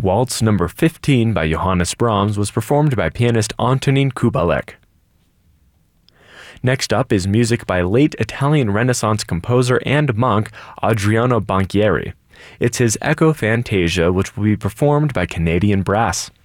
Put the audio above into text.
Waltz Number 15 by Johannes Brahms was performed by pianist Antonin Kubalek. Next up is music by late Italian Renaissance composer and monk Adriano Banchieri. It's his Echo Fantasia, which will be performed by Canadian Brass.